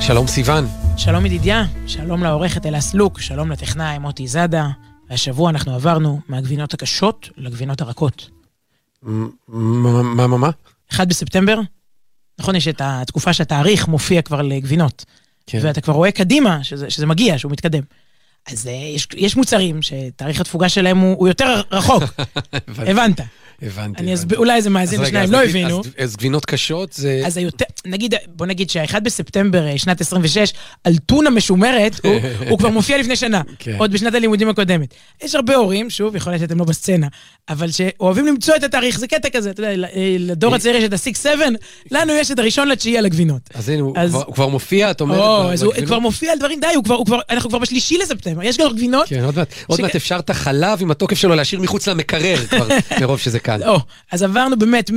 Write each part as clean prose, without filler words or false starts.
שלום סיוון. שלום ידידיה, שלום לעורכת אלס לוק, שלום לטכנאי מוטי זאדה. והשבוע אנחנו עברנו מהגבינות הקשות לגבינות הרכות. מה? 1 בספטמבר, נכון, יש את התקופה שהתאריך מופיע כבר לגבינות. כן. ואתה כבר רואה קדימה שזה מגיע, שהוא מתקדם. אז יש מוצרים שתאריך התפוגה שלהם הוא יותר רחוק. הבנת. הבנתי. אולי זה מאזין לשניים, לא הבינו. אז גבינות קשות זה... אז בוא נגיד שה1 בספטמבר שנת 26, על טונה משומרת, הוא כבר מופיע לפני שנה, עוד בשנת הלימודים הקודמת. יש הרבה הורים, שוב, יכול להיות שאתם לא בסצנה, אבל שאוהבים למצוא את התאריך, זה קטע כזה, אתה יודע, לדור הצעיר יש את ה-6-7, לנו יש את הראשון לתשיעי על הגבינות. אז הנה, הוא כבר מופיע, את אומרת? אז הוא כבר מופיע על דברים, די, אנחנו כבר ב3 לספטמבר, יש גם גבינות. כן, עוד מעט אפשר את החלב עם התוקף שלו להשאיר מחוץ למקרר, כבר מרוב שזה קל. אז עברנו באמת,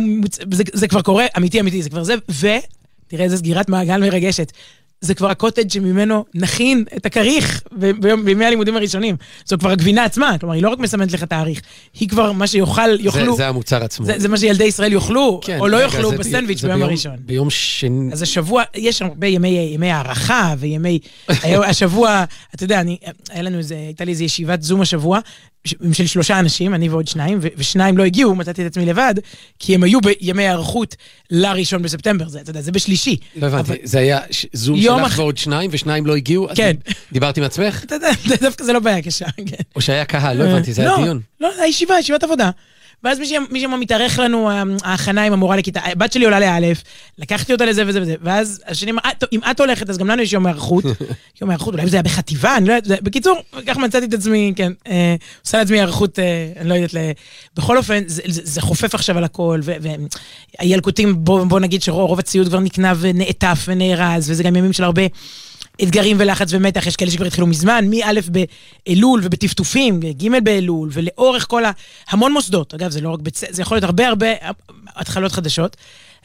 זה כבר קורה, אמיתי, זה כבר זה, ותראה איזה סגירת מעגל מרגשת. זה כבר הקוטג' שממנו נכין את הכריך בימי הלימודים הראשונים. זו כבר הגבינה עצמה, כלומר, היא לא רק מסמנת לך תאריך, היא כבר מה יוכלו... זה המוצר עצמו. זה מה שילדי ישראל יוכלו, או לא יוכלו בסנדוויץ' ביום הראשון. ביום שני... אז השבוע, יש הרבה ימי הערכה, וימי... השבוע, אתה יודע, הייתה לי איזו ישיבת זום השבוע, של 3 אנשים, אני ועוד 2, ושניים לא הגיעו, מצאתי את עצמי לבד, כי הם היו בימי הערכות ל1 בספטמבר, אתה יודע, זה בשלישי. לא הבנתי, זה היה זום שלך ועוד 2, ו2 לא הגיעו? כן. דיברתי עם עצמך? אתה יודע, דווקא זה לא בעיה קשה. או שהיה קהל, לא הבנתי, זה היה דיון. לא, ישיבת עבודה. ואז מישהו מתארך לנו ההכנה עם המורה לכיתה, הבת שלי עולה לאלף, לקחתי אותה לזה וזה וזה, ואז השני אמר, אם את הולכת, אז גם לנו יש יום הערכות, אולי זה היה בחטיבה, אני לא יודעת, בקיצור, כך מצאתי את עצמי, כן, עושה לעצמי הערכות, אני לא יודעת, בכל אופן, זה חופף עכשיו על הכל, והילקוטים, בוא נגיד שרוב הציוד כבר נקנה ונעטף ונערז, וזה גם ימים של הרבה אתגרים ולחץ ומתח, יש כאלה שכבר התחילו מזמן, מא' באלול ובטפטופים, ג' באלול, ולאורך כל המון מוסדות, אגב, זה לא רק זה יכול להיות הרבה התחלות חדשות,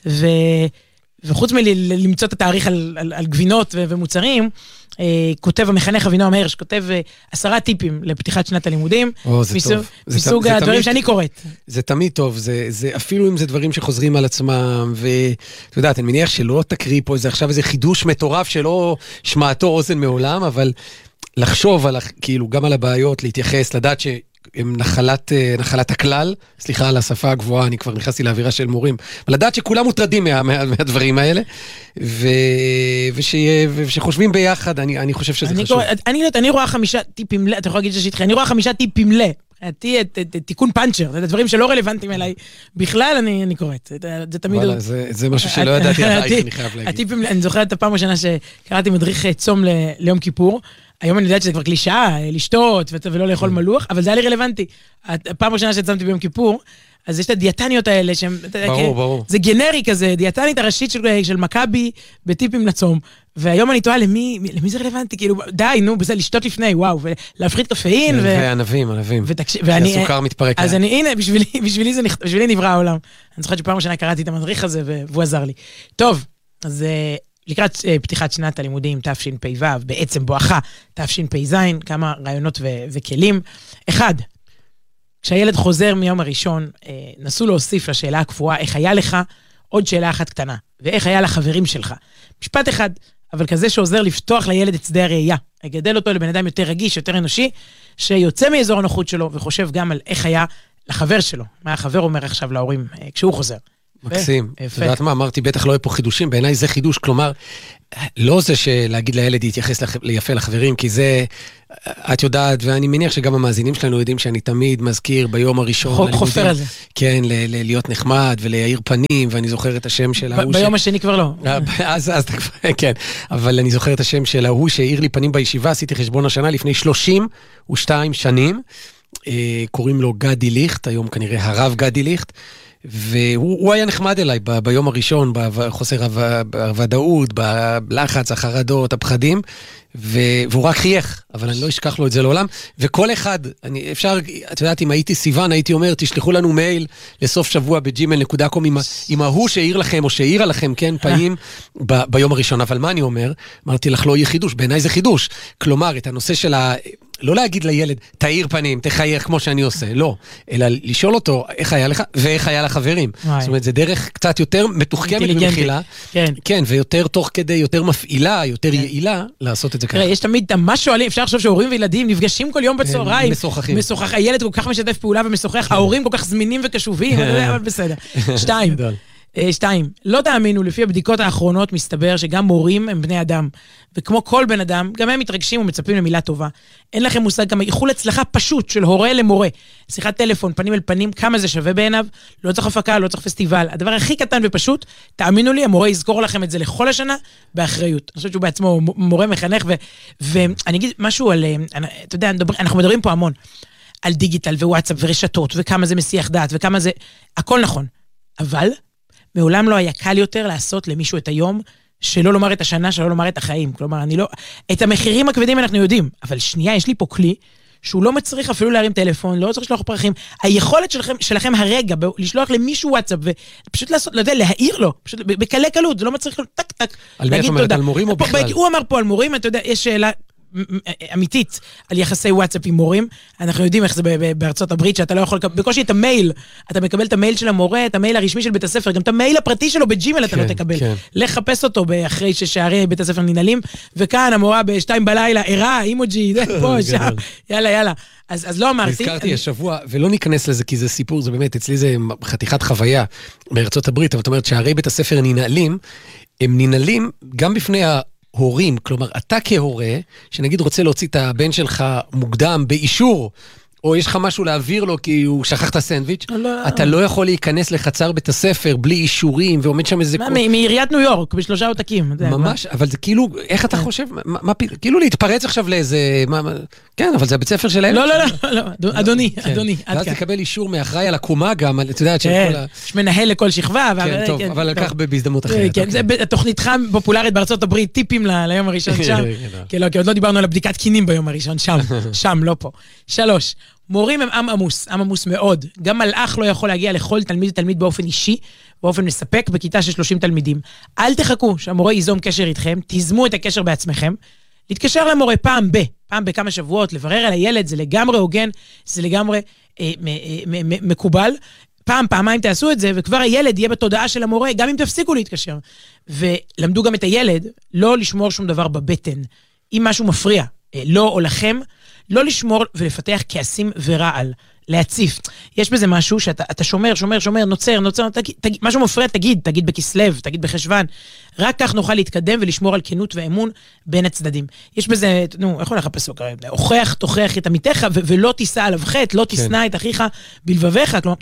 וחוץ מלמצוא את התאריך על גבינות ומוצרים, כותב המחנך אבינועם הירש, כותב 10 טיפים לפתיחת שנת הלימודים, מסוג הדברים שאני קוראת. זה תמיד טוב, זה אפילו אם זה דברים שחוזרים על עצמם, ואתה יודעת, אני מניח שלא תקריא פה עכשיו איזה חידוש מטורף שלא שמעתו אוזן מעולם, אבל לחשוב כאילו גם על הבעיות, להתייחס, לדעת הם נחלת הכלל, סליחה על השפה הגבוהה, אני כבר נכנסתי לאווירה של מורים, אבל לדעת שכולם מוטרדים מהדברים האלה, ושחושבים ביחד, אני חושב שזה חשוב. אני רואה 5 טיפים, אתה יכול להגיד ששתכי, אני רואה 5 טיפים תיקון פאנצ'ר, זה דברים שלא רלוונטיים אליי, בכלל אני קוראת, זה תמיד... וואלה, זה משהו שלא ידעתי עלייך, אני חייב להגיד. אני זוכר את הפעם הראשונה שקראתי מדריך צום ליום כיפור, היום אני יודעת שזה כבר קלישאה, לשתות ולא לאכול מלוח, אבל זה היה לי רלוונטי. הפעם הראשונה שצמתי ביום כיפור, אז יש את הדיאטניות האלה, ברור. זה גנרי כזה, דיאטנית הראשית של מכבי בטיפים לצום, והיום אני תוהה למי זה רלוונטי, כאילו, די, נו, בזה לשתות לפני, וואו, ולהפחית קפאין. וענבים. שהסוכר מתפרק. אז הנה, בשבילי נברא העולם. אני זוכרת שפעם ראשונה קראתי את המדריך הזה, והוא עזר לי. טוב, אז... לקראת פתיחת שנת הלימודים תשפ"ו, בעצם בואכה תשפ"ז, כמה רעיונות וכלים. 1, כשהילד חוזר מיום הראשון, נסו להוסיף לשאלה הקבועה, איך היה לך, עוד שאלה אחת קטנה, ואיך היה לחברים שלך. משפט אחד, אבל כזה שעוזר לפתוח לילד את שדה הראייה, לגדל אותו לבן אדם יותר רגיש, יותר אנושי, שיוצא מאזור הנוחות שלו, וחושב גם על איך היה לחבר שלו. מה החבר אומר עכשיו להורים כשהוא חוזר. מקסים. אתה יודעת מה, אמרתי, בטח לא יהיה פה חידושים, בעיניי זה חידוש, כלומר, לא זה שלהגיד לילד להתייחס יפה לחברים, כי זה, את יודעת, ואני מניח שגם המאזינים שלנו יודעים שאני תמיד מזכיר ביום הראשון. חופר על זה. כן, להיות נחמד ולהאיר פנים, ואני זוכר את השם של ההוא. ביום השני כבר לא. אז כן, אבל אני זוכר את השם של ההוא שהאיר לי פנים בישיבה, עשיתי חשבון השנה לפני 32 שנים, קוראים לו גדי ליכט, היום כנראה הרב גדי ליכט, והוא היה נחמד אליי ביום הראשון, בחוסר הוודאות, בלחץ, החרדות, הפחדים, והוא רק חייך, אבל אני לא אשכח לו את זה לעולם, וכל אחד, אפשר, את יודעת, אם הייתי סיוון, הייתי אומר, תשלחו לנו מייל לסוף שבוע ב-gmail.com עם ההוא שהעיר לכם, או שהעירה לכם, כן, פעמים ביום הראשון, אבל מה אני אומר? אמרתי לך, לא יהיה חידוש, בעיניי זה חידוש, כלומר, את הנושא של לא להגיד לילד, תאיר פנים, תחייך כמו שאני עושה, לא, אלא לשאול אותו איך היה לך, ואיך היה לחברים. זאת אומרת, זה דרך קצת יותר מתוחכמת במחילה, כן, ויותר תוך כדי, יותר מפעילה, יותר יעילה, לעשות את זה ככה. יש תמיד מה שואלים, אפשר לחשוב שהורים וילדים נפגשים כל יום בצהריים, משוחחים. הילד כל כך משתף פעולה ומשוחח, ההורים כל כך זמינים וקשובים, אבל בסדר. 2, לא תאמינו, לפי הבדיקות האחרונות מסתבר שגם מורים הם בני אדם, וכמו כל בן אדם, גם הם מתרגשים ומצפים למילה טובה. אין לכם מושג כמה איחול הצלחה פשוט של הורה למורה. שיחת טלפון, פנים אל פנים, כמה זה שווה בעיניו, לא צריך הפקה, לא צריך פסטיבל. הדבר הכי קטן ופשוט, תאמינו לי, המורה יזכור לכם את זה לכל השנה, באחריות. אני חושבת שהוא בעצמו מורה מחנך, ואני אגיד משהו על, אתה יודע, אנחנו מדברים פה המון, על דיגיטל ווואטסאפ ורשתות, וכמה זה מסיח דעת, וכמה זה, הכל נכון. אבל מעולם לא היה קל יותר לעשות למישהו את היום, שלא לומר את השנה, שלא לומר את החיים. כלומר, את המחירים הכבדים אנחנו יודעים, אבל שנייה, יש לי פה כלי, שהוא לא מצריך אפילו להרים טלפון, לא צריך לשלוח פרחים. היכולת שלכם הרגע, לשלוח למישהו וואטסאפ, ופשוט לעשות, להעיר לו, פשוט בקלי קלות, זה לא מצריך לו טק טק. על מי את אומרת, על מורים או בכלל? הוא אמר פה על מורים, אתה יודע, יש שאלה אמיתית על יחסי וואטסאפ עם מורים. אנחנו יודעים איך זה בארצות הברית, שאתה לא יכול, בקושי את המייל, אתה מקבל את המייל של המורה, את המייל הרשמי של בית הספר, גם את המייל הפרטי שלו בג'ימל אתה לא תקבל. לחפש אותו אחרי ששערי בית הספר ננעלים, וכאן המורה ב2 בלילה, ערה, אימוג'י, פה, שם, יאללה. אז לא אמרתי. הזכרתי השבוע, ולא ניכנס לזה, כי זה סיפור, זה באמת, אצלי זה חתיכת חוויה בארצות הברית, אבל זאת אומרת, שערי בית הספר ננעלים, הם ננעלים גם בפני הורים, כלומר, אתה כהורה, שנגיד רוצה להוציא את הבן שלך מוקדם באישור, או יש לך משהו להעביר לו כי הוא שכח את הסנדוויץ', אתה לא יכול להיכנס לחצר בית הספר בלי אישורים, ועומד שם איזה... מעיריית ניו יורק, ב3 עותקים. ממש, אבל זה כאילו, איך אתה חושב, כאילו להתפרץ עכשיו לאיזה... כן, אבל זה הבית ספר שלהם. לא, אדוני, ואז תקבל אישור מאחראי על הקומה גם, את יודעת יש מנהל לכל שכבה. כן, טוב, אבל לקח בהזדמנות אחרת. כן, תוכניתך פופולרית בארצות הברית, טיפים ליום הראשון שם. כי עוד לא דיברנו על הבדיקת קינים ביום הראשון, שם, לא פה. 3. מורים הם עם עמוס מאוד. גם מלאך לא יכול להגיע לכל תלמיד באופן אישי, באופן מספק, בכיתה של 30 תלמידים. אל תחכו שהמורה ייזום קשר איתכם, תיזמו את הקשר בעצמכם, להתקשר למורה פעם בכמה שבועות, לברר על הילד, זה לגמרי הוגן, זה לגמרי מקובל. פעמיים תעשו את זה, וכבר הילד יהיה בתודעה של המורה, גם אם תפסיקו להתקשר. ולמדו גם את הילד, לא לשמור שום דבר בבטן. אם משהו מפריע, לא או לכם, לא לשמור ולפתח כעסים ורעל, להציף. יש בזה משהו שאתה שומר, נוצר, משהו מפריע, תגיד בכסלב, תגיד בחשבן. רק כך נוכל להתקדם ולשמור על כנות ואמון בין הצדדים. יש בזה, איך הולך הפסוק? תוכיח את עמיתך ולא תישא עליו חטא, לא תשנא את אחיך בלבביך. כלומר,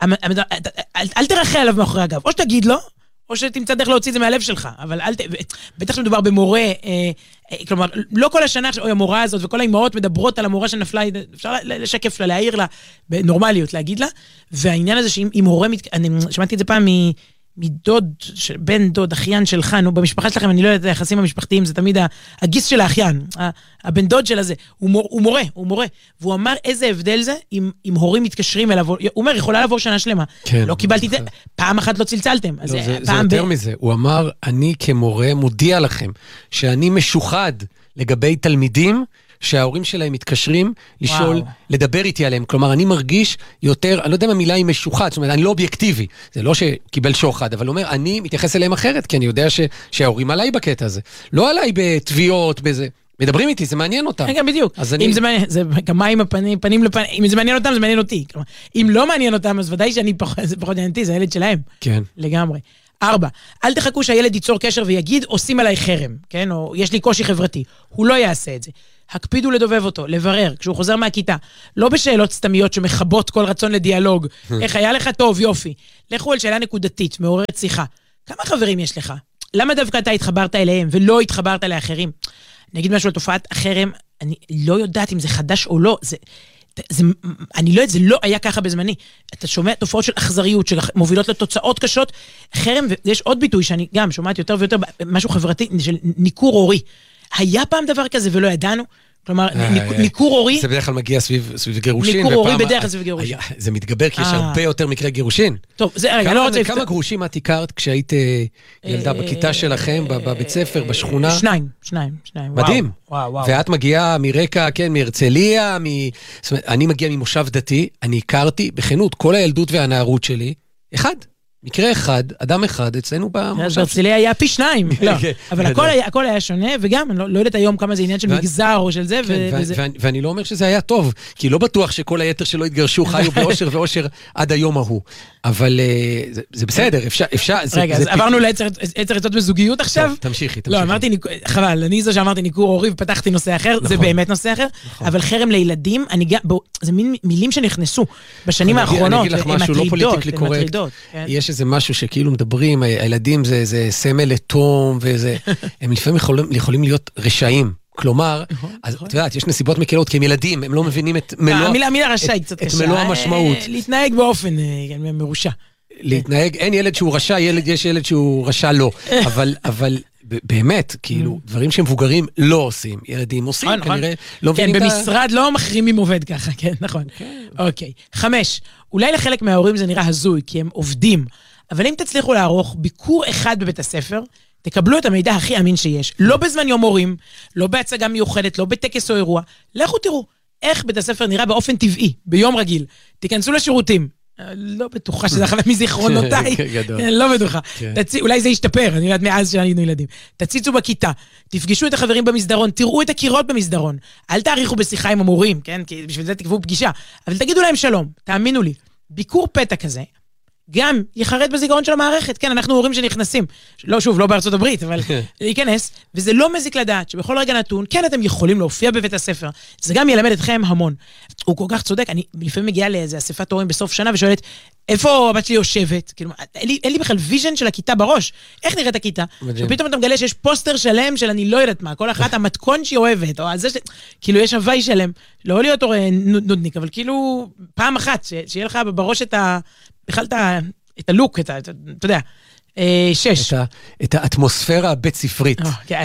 אל תרחם עליו מאחורי הגב. או שתגיד לו, או שתמצא דרך להוציא את זה מהלב שלך, אבל בטח שמדובר במורה, כלומר, לא כל השנה, אוי, המורה הזאת, וכל האימהות מדברות על המורה שנפלה, אפשר לשקף לה, להעיר לה, בנורמליות, להגיד לה, והעניין הזה שאם הורה, אני שמעתי את זה פעם מדוד, בן דוד, אחיין שלך, במשפחה שלכם, אני לא יודעת, היחסים המשפחתיים, זה תמיד הגיס של האחיין, הבן דוד של הזה, הוא מורה, והוא אמר איזה הבדל זה, אם הורים מתקשרים אליו, הוא אומר, יכולה לעבור שנה שלמה, לא קיבלתי את זה, פעם אחת לא צלצלתם, זה יותר מזה, הוא אמר, אני כמורה מודיע לכם, שאני משוחד לגבי תלמידים, שההורים שלהם מתקשרים לשאול, לדבר איתי עליהם. כלומר, אני מרגיש יותר, אני לא יודע אם המילה היא משוחד, זאת אומרת, אני לא אובייקטיבי. זה לא שקיבל שוחד, אבל הוא אומר, אני מתייחס אליהם אחרת, כי אני יודע שההורים עליי בקטע הזה. לא עליי בתביעות, בזה. מדברים איתי, זה מעניין אותם. רגע, בדיוק. אם זה מעניין, זה גם מה עם הפנים לפנים, אם זה מעניין אותם, זה מעניין אותי. כלומר, אם לא מעניין אותם, אז ודאי שאני זה פחות מעניין אותי, זה הילד שלהם. כן. לגמרי. 4. אל תחכו שהילד ייצור קשר ויגיד, עושים עליי חרם, כן? או יש לי קושי חברתי. הוא לא יעשה את זה. הקפידו לדובב אותו, לברר, כשהוא חוזר מהכיתה. לא בשאלות סתמיות שמחבות כל רצון לדיאלוג. איך היה לך טוב, יופי. לכו על שאלה נקודתית, מעוררת שיחה. כמה חברים יש לך? למה דווקא אתה התחברת אליהם ולא התחברת לאחרים? אני אגיד משהו על תופעת החרם, אני לא יודעת אם זה חדש או לא, זה לא היה ככה בזמני. אתה שומע תופעות של אכזריות, שמובילות לתוצאות קשות, חרם, ויש עוד ביטוי שאני גם שומעת יותר ויותר, משהו חברתי, של ניכור הורי. היה פעם דבר כזה ולא ידענו? כלומר, ניכור הורי... זה בדרך כלל מגיע סביב גירושין. ניכור הורי בדרך כלל סביב גירושין. זה מתגבר כי יש הרבה יותר מקרי גירושין. טוב, זה רגע, לא רוצה... כמה גרושים את הכרת כשהיית ילדה בכיתה שלכם, בבית ספר, בשכונה? שניים. מדהים. ואת מגיעה מרקע, כן, מהרצליה, זאת אומרת, אני מגיע ממושב דתי, אני הכרתי בכנות כל הילדות והנערות שלי, מקרה אחד, אדם אחד, אצלנו במושב. בהרצליה היה פי 2, לא. אבל הכל היה שונה, וגם, אני לא יודעת היום כמה זה עניין של מגזר או של זה. ואני לא אומר שזה היה טוב, כי לא בטוח שכל היתר שלא התגרשו חיו באושר ואושר עד היום ההוא. אבל זה בסדר, אפשר... רגע, אז עברנו לעצר עצות בזוגיות עכשיו? טוב, תמשיכי. לא, אמרתי, חבל, אני זו שאמרתי ניכור הורי ופתחתי נושא אחר, זה באמת נושא אחר, אבל חרם לילדים, זה מין מילים שנכנסו בשנים האחרונות, אני אגיד לך משהו לא פוליטיקלי קורקט. יש איזה משהו שכאילו מדברים, הילדים זה סמל לתום, הם לפעמים יכולים להיות רשעים. כלומר, אז את יודעת, יש נסיבות מקלות, כי הם ילדים, הם לא מבינים את המילה רשע היא קצת קשה. את מלוא המשמעות. להתנהג באופן מרושע. להתנהג, אין ילד שהוא רשע, יש ילד שהוא רשע לא. אבל באמת, כאילו, דברים שמבוגרים לא עושים, ילדים עושים, כנראה לא מבינים את ה... כן, במשרד לא מחרימים עובד ככה, כן, נכון. אוקיי. 5. אולי לחלק מההורים זה נראה הזוי, כי הם עובדים. אבל אם תצליחו לערוך ביקור אחד בבית הספר, תקבלו את המידע הכי אמין שיש. לא בזמן יום הורים, לא בהצגה מיוחדת, לא בטקס או אירוע. לכו תראו איך בית הספר נראה באופן טבעי, ביום רגיל. תיכנסו לשירותים. לא בטוחה שזה אחלה מזיכרונותיי. לא בטוחה. אולי זה ישתפר, אני יודעת מאז שהיינו ילדים. תציצו בכיתה, תפגשו את החברים במסדרון, תראו את הקירות במסדרון. אל תאריכו בשיחה עם המורים, כן? כי בשביל זה תקבעו פגישה. אבל תגידו להם שלום, תאמינו לי. ביקור פתע כזה, גם יחרד בזיכרון של המערכת. כן, אנחנו הורים שנכנסים. לא, שוב, לא בארצות הברית, אבל להיכנס, וזה לא מזיק לדעת שבכל רגע נתון, כן, אתם יכולים להופיע בבית הספר. זה גם ילמד אתכם המון. הוא כל כך צודק, אני לפעמים מגיעה לאיזו אספת הורים בסוף שנה ושואלת, איפה הבת שלי יושבת? כאילו, אין לי בכלל ויז'ן של הכיתה בראש. איך נראית הכיתה? ופתאום אתה מגלה שיש פוסטר שלם של אני לא יודעת מה, כל אחת המתכון שהיא אוהבת, או זה כאילו יש הווי שלם, לא להיות הורה נודניק, אבל כאילו פעם אחת, שיהיה לך בראש בכלל את הלוק, אתה יודע. 6. את האטמוספירה הבית ספרית.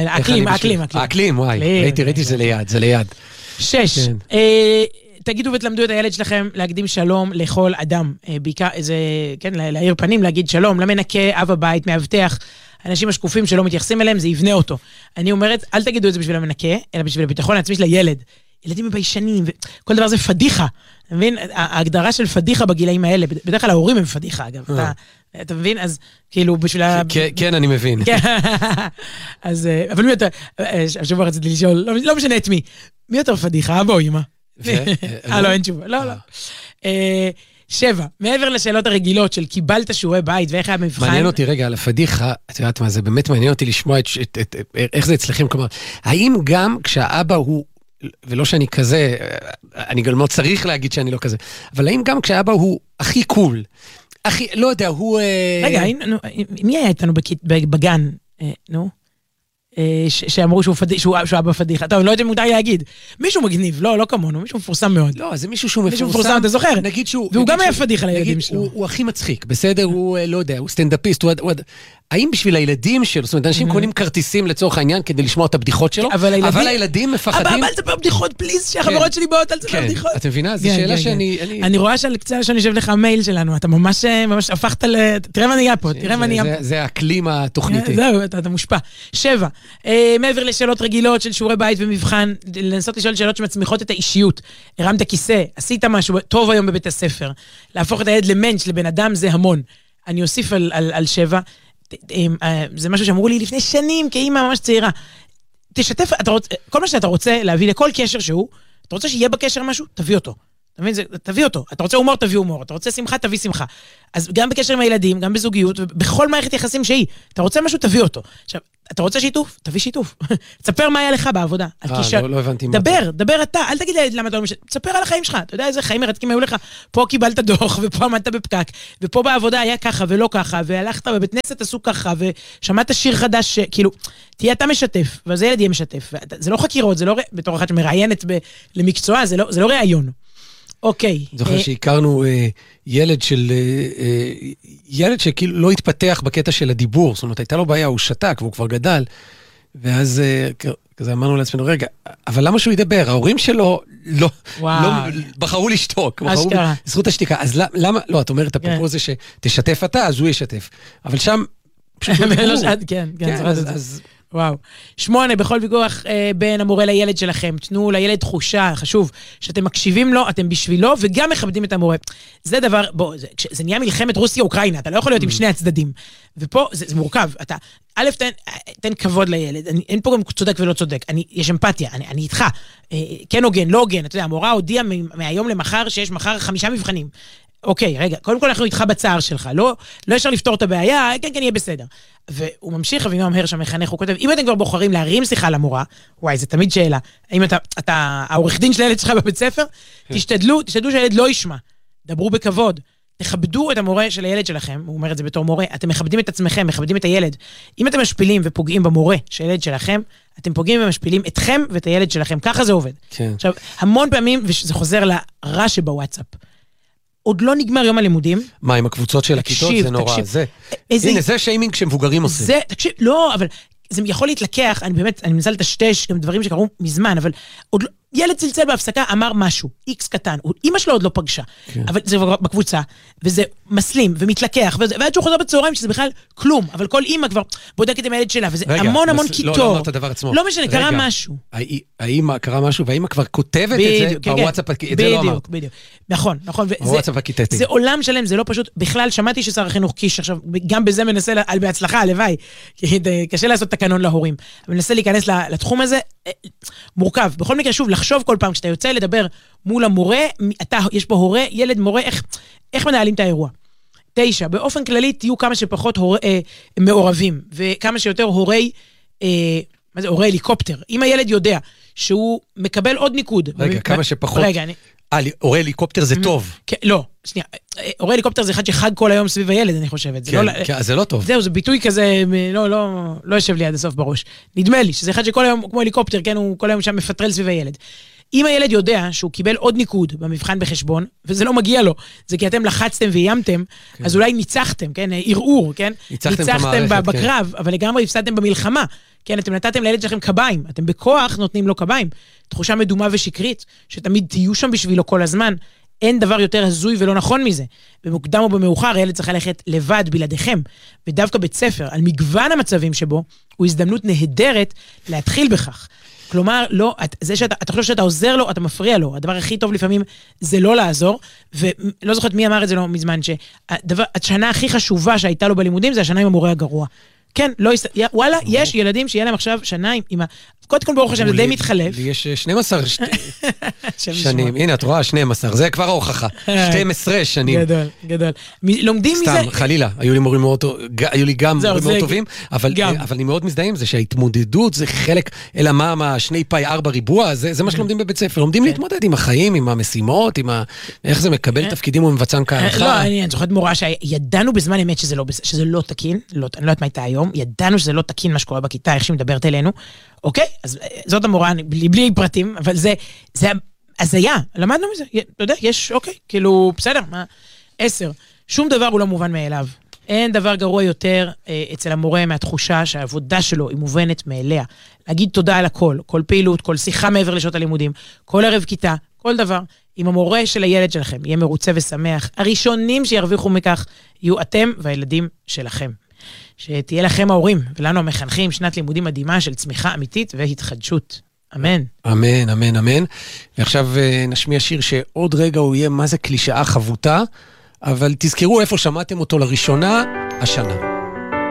האקלים, וואי. ראיתי שזה ליד. 6. תגידו ותלמדו את הילד שלכם להקדים שלום לכל אדם. בעיקר, כן, להאיר פנים, להגיד שלום, למנקה, אב הבית, מאבטח, אנשים השקופים שלא מתייחסים אליהם, זה יבנה אותו. אני אומרת, אל תגידו את זה בשביל המנקה, אלא בשביל הביטחון העצמי של הילד. ילדים הם ביישנים, וכל דבר זה פדיחה. אתה מבין? ההגדרה של פדיחה בגילאים האלה, בדרך כלל ההורים הם פדיחה, אגב. אתה מבין? אז כאילו בשביל כן, אני מבין. אז, אבל מי יותר, השבוע רציתי לשאול, לא משנה את מי. מי יותר פדיחה, אבא או אמא? לא, אין תשובה. לא. 7. מעבר לשאלות הרגילות של קיבלת שיעורי בית ואיך היה מבחן... מעניין אותי רגע על הפדיחה, את יודעת מה, זה באמת מעניין אותי לשמוע איך זה אצלכם, כלומר, האם גם כשהאבא הוא, ולא שאני כזה, אני גם לא צריך להגיד שאני לא כזה, אבל האם גם כשהאבא הוא הכי קול, הכי, לא יודע, הוא... רגע, מי היה איתנו בגן? נו? שאמרו שהוא אבא פדיחה. טוב, לא יודעת אם מותר להגיד. מישהו מגניב, לא כמונו, מישהו מפורסם מאוד. לא, זה מישהו שהוא מפורסם, אתה זוכר? נגיד שהוא... והוא גם היה פדיחה לילדים שלו. הוא הכי מצחיק, בסדר? הוא, לא יודע, הוא סטנדאפיסט, האם בשביל הילדים שלו, זאת אומרת, אנשים קונים כרטיסים לצורך העניין כדי לשמוע את הבדיחות שלו, אבל הילדים מפחדים... אבל אל תספר בדיחות, פליז, שהחברות שלי באות, אל תספר בדיחות. את מבינה? זו שאלה שאני... אני רואה שעל קצה שאני יושב לך המייל שלנו, אתה ממש הפכת תראה מה נהיה פה, תראה מה נהיה פה. זה האקלים התוכניתי. זהו, אתה מושפע. 7. מעבר לשאלות רגילות של שיעורי בית ומבחן, לנסות לשאול שאלות שמצמיחות את האישיות. הרמת כיסא, עשית משהו טוב היום בבית הספר. להפוך את הילד למנץ' לבן אדם זה המון. אני אוסיף על 7. זה משהו שאמרו לי לפני שנים, כאימא ממש צעירה. תשתף, כל מה שאתה רוצה להביא לכל קשר שהוא, אתה רוצה שיהיה בקשר משהו, תביא אותו. תביא אותו. אתה רוצה הומור, תביא הומור. אתה רוצה שמחה, תביא שמחה. אז גם בקשר עם הילדים, גם בזוגיות, בכל מערכת יחסים שהיא, אתה רוצה משהו, תביא אותו. עכשיו, אתה רוצה שיתוף? תביא שיתוף. תספר מה היה לך בעבודה. לא הבנתי מה. דבר אתה. אל תגיד לילד למה אתה לא משתף. תספר על החיים שלך. אתה יודע איזה חיים מרתקים היו לך. פה קיבלת דוח, ופה עמדת בפקק, ופה בעבודה היה ככה ולא ככה, והלכת בבית כנסת עשו ככה, ושמעת שיר חדש, כאילו, תהיה אתה משתף, ואז הילד יהיה משתף. זה לא חקירות, זה לא, בתור אחת שמראיינת למקצוע, זה לא ראיון. אוקיי. זוכר שהכרנו ילד שכאילו לא התפתח בקטע של הדיבור, זאת אומרת, הייתה לו בעיה, הוא שתק והוא כבר גדל, ואז כזה אמרנו לעצמנו, רגע, אבל למה שהוא ידבר? ההורים שלו לא בחרו לשתוק, בחרו בזכות השתיקה. אז למה, לא, את אומרת, אפרופו זה שתשתף אתה, אז הוא ישתף. אבל שם פשוט לא דיברו. כן, אז... וואו. 8, בכל ויכוח בין המורה לילד שלכם, תנו לילד תחושה, חשוב, שאתם מקשיבים לו, אתם בשבילו, וגם מכבדים את המורה. זה דבר, בוא, זה נהיה מלחמת רוסיה-אוקראינה, אתה לא יכול להיות עם שני הצדדים. ופה זה מורכב, אתה, א', תן כבוד לילד, אין פה גם צודק ולא צודק, יש אמפתיה, אני איתך, כן הוגן, לא הוגן, אתה יודע, המורה הודיעה מהיום למחר, שיש מחר 5 מבחנים. אוקיי, רגע, קודם כל אנחנו איתך בצער שלך, לא אפשר לפתור את הבעיה, כן, יהיה בסדר. והוא ממשיך, אבינועם הרש המחנך, הוא כותב, אם אתם כבר בוחרים להרים שיחה למורה, וואי, זה תמיד שאלה, האם אתה העורך דין של הילד שלך בבית ספר, תשתדלו שהילד לא ישמע, דברו בכבוד, תכבדו את המורה של הילד שלכם, הוא אומר את זה בתור מורה, אתם מכבדים את עצמכם, מכבדים את הילד. אם אתם משפילים ופוגעים במורה של הילד שלכם, אתם פוגעים ומשפילים אתכם ואת הילד שלכם, ככה זה עובד. כן. עכשיו, המון פעמים, וזה חוזר לרע שבוואטסאפ, עוד לא נגמר יום הלימודים. מה, עם הקבוצות של הכיתות? זה נורא. הנה, זה שיימינג שמבוגרים עושים. זה, תקשיב, לא, אבל זה יכול להתלקח, אני מנסה לטשטש גם דברים שקרו מזמן, אבל עוד לא, ילד צלצל בהפסקה, אמר משהו, איקס קטן, אמא שלו עוד לא פגשה, אבל זה בקבוצה, וזה מסלים ומתלקח, ועד שהוא חוזר בצהריים שזה בכלל כלום, אבל כל אמא כבר בודקת עם הילד שלה, וזה המון כיתור. לא אמרת הדבר עצמו. לא משנה, קרה משהו. האמא קרה משהו, והאמא כבר כותבת את זה בוואטסאפ, את זה לא אמרת. בדיוק, נכון. בוואטסאפ הכיתתי. זה עולם שלם, זה לא פשוט, בכלל שמעתי ששר החינוך קיש, עכשיו גם בזה מנסה בהצלחה, הלוואי, קשה לעשות תקנון להורים. מנסה להיכנס לתחום הזה, מורכב. בכל מקרה, שוב, לחשוב כל פעם, כשאתה יוצא לדבר מול המורה, יש פה הורה, ילד, מורה, איך מנהלים את האירוע? 9, באופן כללי תהיו כמה שפחות מעורבים, וכמה שיותר הורי הליקופטר. אם הילד יודע שהוא מקבל עוד ניקוד. רגע, כמה שפחות. רגע, הורי הליקופטר זה טוב. לא, שנייה. הורי הליקופטר זה אחד שחג כל היום סביב הילד, אני חושבת. כן, זה לא טוב. זהו, זה ביטוי כזה, לא יושב לי עד הסוף בראש. נדמה לי שזה אחד שכל היום, כמו הליקופטר, כן, הוא כל היום שם מפטרל סביב הילד. אם הילד יודע שהוא קיבל עוד ניקוד במבחן בחשבון, וזה לא מגיע לו, זה כי אתם לחצתם ואיימתם, אז אולי ניצחתם, כן, ערעור, כן? ניצחתם בקרב, אבל לגמרי הפסדתם במלחמה. כן, אתם נתתם לילד שלכם קביים, אתם בכוח נותנים לו קביים. תחושה מדומה ושקרית, שתמיד תהיו שם בשבילו כל הזמן. אין דבר יותר הזוי ולא נכון מזה. במוקדם או במאוחר, הילד צריך ללכת לבד בלעדיכם. ודווקא בית ספר, על מגוון המצבים שבו, הוא הזדמנות נהדרת להתחיל בכך. כלומר, לא, זה אתה חושב שאתה עוזר לו, אתה מפריע לו. הדבר הכי טוב לפעמים זה לא לעזור, ולא זוכרת מי אמר את זה לא מזמן, שהשנה הכי חשובה שהייתה לו בלימודים, זה השנה עם המורה הגרוע. כן, וואלה, יש ילדים שיהיה להם עכשיו שנה עם קודם כל ברוך השם, זה די מתחלף. לי יש 12 שנים, הנה את רואה 12, זה כבר ההוכחה, 12 שנים. גדול. לומדים מזה... סתם, חלילה, היו לי גם מורים מאוד טובים, אבל אני מאוד מזדהה עם זה שההתמודדות זה חלק, אלא מה, 2 פאי 4 ריבוע, זה מה שלומדים בבית ספר, לומדים להתמודד עם החיים, עם המשימות, איך זה מקבל תפקידים ומבצען כהלכה. לא, אני זוכרת מורה שידענו בזמן אמת שזה לא תקין, אני לא יודעת מה הייתה היום, ידענו שזה לא תקין מה שקורה בכיתה, איך שהיא מדברת אלינו. אוקיי? אז זאת המורה, בלי פרטים, אבל זה הזיה, למדנו מזה, אתה יודע, יש, אוקיי, כאילו, בסדר, 10, שום דבר הוא לא מובן מאליו. אין דבר גרוע יותר אצל המורה מהתחושה שהעבודה שלו היא מובנת מאליה. להגיד תודה על הכל, כל פעילות, כל שיחה מעבר לשעות הלימודים, כל ערב כיתה, כל דבר. אם המורה של הילד שלכם יהיה מרוצה ושמח, הראשונים שירוויחו מכך יהיו אתם והילדים שלכם. שתהיה לכם ההורים ולנו המחנכים שנת לימודים מדהימה של צמיחה אמיתית והתחדשות. אמן. אמן, אמן, אמן. ועכשיו נשמיע שיר שעוד רגע הוא יהיה מה זה קלישאה חבוטה, אבל תזכרו איפה שמעתם אותו לראשונה השנה.